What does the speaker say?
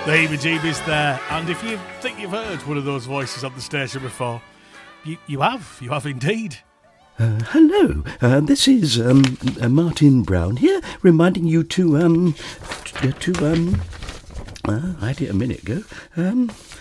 The heebie-jeebies there. And if you think you've heard one of those voices on the station before, you have. You have indeed. Hello, this is Martin Brown here, reminding you to I had it a minute ago.